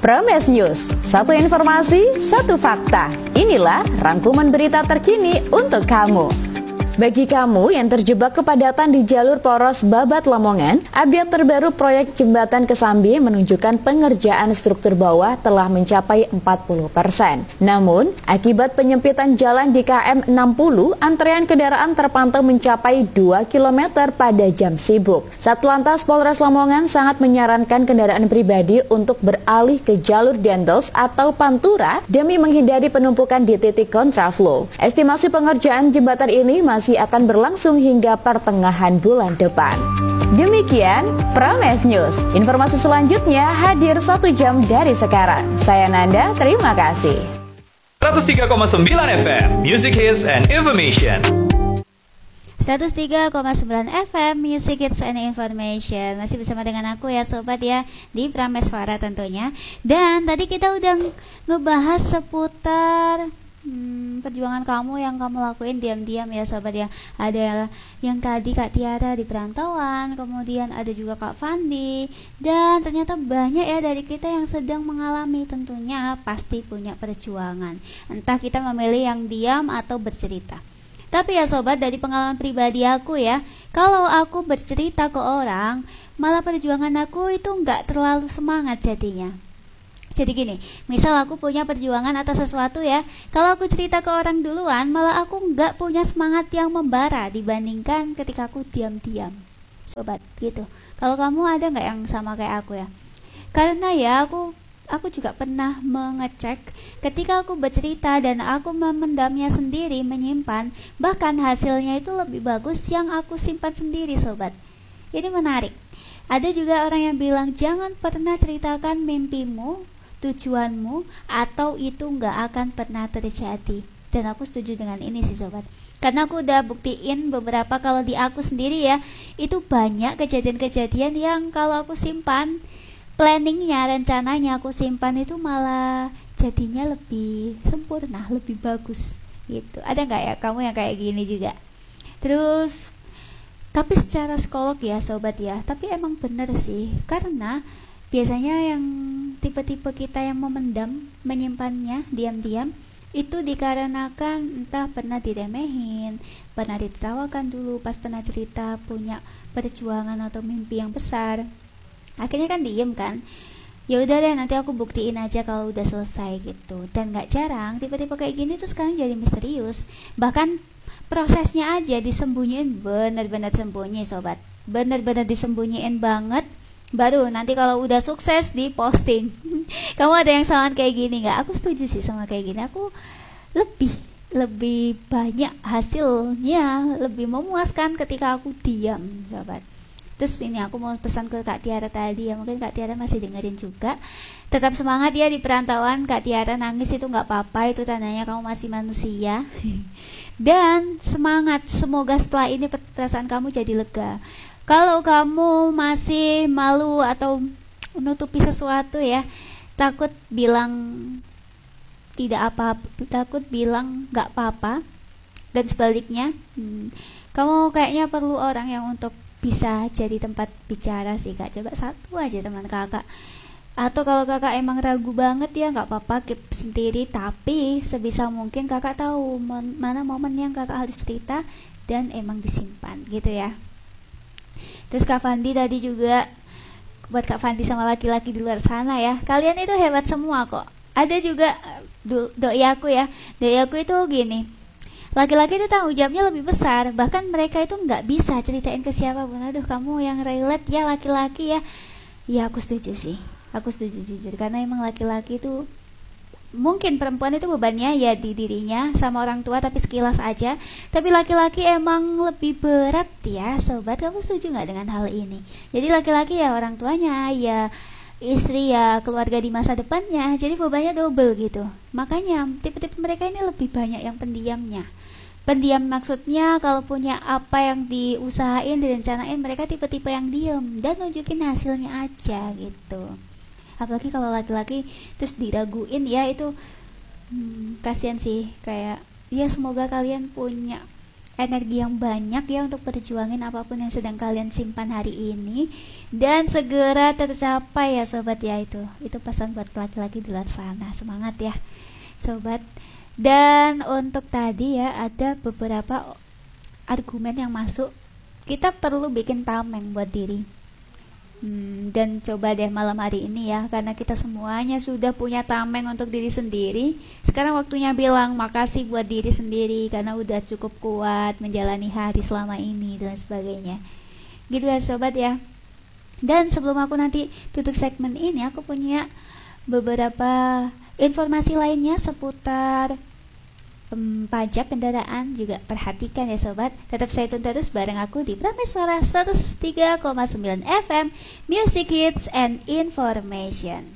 Prames News, satu informasi, satu fakta. Inilah rangkuman berita terkini untuk kamu. Bagi kamu yang terjebak kepadatan di jalur poros Babat Lamongan, update terbaru proyek jembatan Kesambi menunjukkan pengerjaan struktur bawah telah mencapai 40%. Namun, akibat penyempitan jalan di KM 60, antrean kendaraan terpantau mencapai 2 km pada jam sibuk. Satlantas Polres Lamongan sangat menyarankan kendaraan pribadi untuk beralih ke jalur Dendels atau Pantura demi menghindari penumpukan di titik kontraflow. Estimasi pengerjaan jembatan ini masih akan berlangsung hingga pertengahan bulan depan. Demikian Prames News. Informasi selanjutnya hadir 1 jam dari sekarang. Saya Nanda, terima kasih. 103,9 FM, Music Hits and Information. 103,9 FM Music Hits and Information. Masih bersama dengan aku ya sobat ya, di Prameswara tentunya. Dan tadi kita udah ngebahas seputar perjuangan kamu yang kamu lakuin diam-diam ya sobat ya. Ada yang tadi Kak Tiara di perantauan, kemudian ada juga Kak Fandi, dan ternyata banyak ya dari kita yang sedang mengalami, tentunya pasti punya perjuangan. Entah kita memilih yang diam atau bercerita. Tapi ya sobat, dari pengalaman pribadi aku ya, kalau aku bercerita ke orang, malah perjuangan aku itu nggak terlalu semangat jadinya. Jadi gini, misal aku punya perjuangan atas sesuatu ya, kalau aku cerita ke orang duluan, malah aku nggak punya semangat yang membara dibandingkan ketika aku diam-diam. Sobat, gitu. Kalau kamu ada nggak yang sama kayak aku ya? Karena ya aku juga pernah mengecek ketika aku bercerita dan aku memendamnya sendiri, menyimpan, bahkan hasilnya itu lebih bagus yang aku simpan sendiri sobat. Ini menarik. Ada juga orang yang bilang jangan pernah ceritakan mimpimu, tujuanmu, atau itu nggak akan pernah terjadi. Dan aku setuju dengan ini sih sobat, karena aku udah buktiin beberapa kalau di aku sendiri ya, itu banyak kejadian-kejadian yang kalau aku simpan, planningnya, rencananya aku simpan itu malah jadinya lebih sempurna, lebih bagus gitu. Ada nggak ya kamu yang kayak gini juga? Terus tapi secara psikolog ya sobat ya, tapi emang bener sih, karena biasanya yang tipe-tipe kita yang memendam, menyimpannya diam-diam, itu dikarenakan entah pernah diremehin, pernah ditertawakan dulu pas pernah cerita punya perjuangan atau mimpi yang besar. Akhirnya kan diem kan, ya udah deh nanti aku buktiin aja kalau udah selesai gitu. Dan nggak jarang tipe-tipe kayak gini tuh sekarang jadi misterius, bahkan prosesnya aja disembunyiin, bener-bener sembunyi sobat, bener-bener disembunyiin banget. Baru nanti kalau udah sukses diposting. Kamu ada yang sama kayak gini nggak? Aku setuju sih sama kayak gini. Aku lebih banyak hasilnya, lebih memuaskan ketika aku diam sobat. Terus ini aku mau pesan ke Kak Tiara tadi ya, mungkin Kak Tiara masih dengerin juga. Tetap semangat ya di perantauan Kak Tiara, nangis itu nggak apa-apa, itu tandanya kamu masih manusia. Dan semangat, semoga setelah ini perasaan kamu jadi lega. Kalau kamu masih malu atau menutupi sesuatu ya, takut bilang tidak apa-apa, takut bilang nggak apa-apa, dan sebaliknya, kamu kayaknya perlu orang yang untuk bisa jadi tempat bicara sih Kak. Coba satu aja teman kakak. Atau kalau kakak emang ragu banget ya nggak apa-apa, keep sendiri, tapi sebisa mungkin kakak tahu mana momen yang kakak harus cerita dan emang disimpan gitu ya. Terus Kak Fandi tadi juga, buat Kak Fandi sama laki-laki di luar sana ya, kalian itu hebat semua kok. Ada juga doi aku ya, doi aku itu gini, laki-laki itu tanggung jawabnya lebih besar, bahkan mereka itu nggak bisa ceritain ke siapapun. Aduh kamu yang relate ya laki-laki ya. Ya aku setuju sih, aku setuju jujur, karena emang laki-laki itu, mungkin perempuan itu bebannya ya di dirinya sama orang tua tapi sekilas aja, tapi laki-laki emang lebih berat ya sobat. Kamu setuju nggak dengan hal ini? Jadi laki-laki ya orang tuanya, ya istri, ya keluarga di masa depannya, jadi bebannya double gitu. Makanya tipe-tipe mereka ini lebih banyak yang pendiamnya. Pendiam maksudnya kalau punya apa yang diusahain, direncanain, mereka tipe-tipe yang diem dan nunjukin hasilnya aja gitu. Apalagi kalau laki-laki terus diraguin ya, itu kasihan sih. Kayak ya semoga kalian punya energi yang banyak ya untuk perjuangin apapun yang sedang kalian simpan hari ini, dan segera tercapai ya sobat ya. Itu pesan buat laki-laki di luar sana. Semangat ya sobat. Dan untuk tadi ya, ada beberapa argumen yang masuk. Kita perlu bikin tameng buat diri. Dan coba deh malam hari ini ya, karena kita semuanya sudah punya tameng untuk diri sendiri. Sekarang waktunya bilang makasih buat diri sendiri karena udah cukup kuat menjalani hari selama ini dan sebagainya. Gitu ya sobat ya. Dan sebelum aku nanti tutup segmen ini, aku punya beberapa informasi lainnya seputar pajak kendaraan. Juga perhatikan ya sobat. Tetap stay tune terus bareng aku di Prameswara 103,9 FM Music Hits and Information.